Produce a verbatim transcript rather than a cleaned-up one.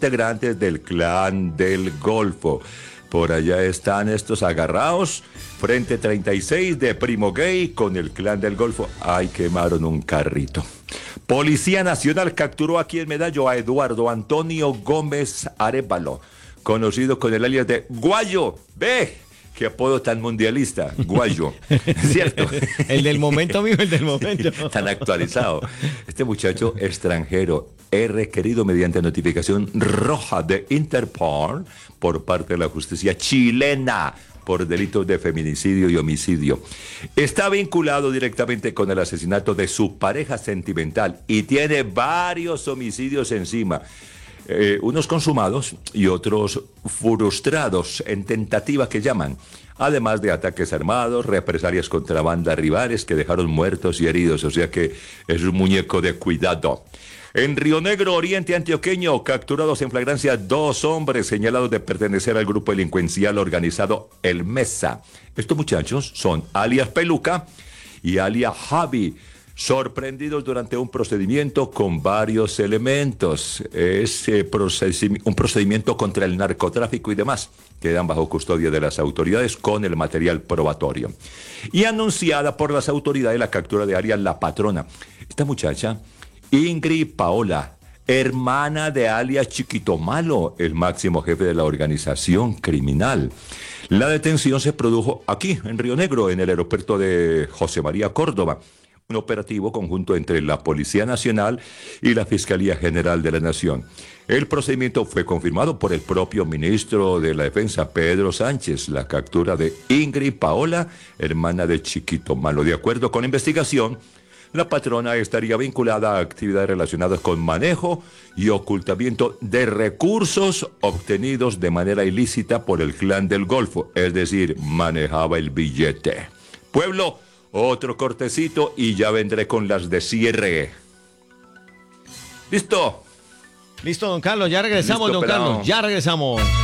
integrantes del Clan del Golfo. Por allá están estos agarrados, frente treinta y seis de Primo Gay con el Clan del Golfo. Ay, quemaron un carrito. Policía Nacional capturó aquí en Medallo a Eduardo Antonio Gómez Arévalo, conocido con el alias de Guayo. ¡Ve! ¡Qué apodo tan mundialista! Guayo. ¿Cierto? El del momento, amigo, el del momento. Sí, tan actualizado. Este muchacho extranjero es requerido mediante notificación roja de Interpol por parte de la justicia chilena por delitos de feminicidio y homicidio. Está vinculado directamente con el asesinato de su pareja sentimental y tiene varios homicidios encima. Eh, unos consumados y otros frustrados en tentativa que llaman, además de ataques armados, represalias contra bandas rivales que dejaron muertos y heridos, o sea que es un muñeco de cuidado. En Río Negro, Oriente Antioqueño, capturados en flagrancia dos hombres señalados de pertenecer al grupo delincuencial organizado El Mesa. Estos muchachos son alias Peluca y alias Javi, sorprendidos durante un procedimiento con varios elementos. Es eh, procedi- un procedimiento contra el narcotráfico y demás. Quedan bajo custodia de las autoridades con el material probatorio. Y anunciada por las autoridades la captura de alias La Patrona. Esta muchacha, Ingrid Paola, hermana de alias Chiquito Malo, el máximo jefe de la organización criminal. La detención se produjo aquí, en Río Negro, en el aeropuerto de José María Córdoba. Un operativo conjunto entre la Policía Nacional y la Fiscalía General de la Nación. El procedimiento fue confirmado por el propio ministro de la Defensa, Pedro Sánchez, la captura de Ingrid Paola, hermana de Chiquito Malo. De acuerdo con la investigación, la patrona estaría vinculada a actividades relacionadas con manejo y ocultamiento de recursos obtenidos de manera ilícita por el Clan del Golfo, es decir, manejaba el billete. Pueblo, otro cortecito y ya vendré con las de cierre. ¿Listo? Listo, don Carlos, ya regresamos, Listo, don pelado. Carlos, ya regresamos.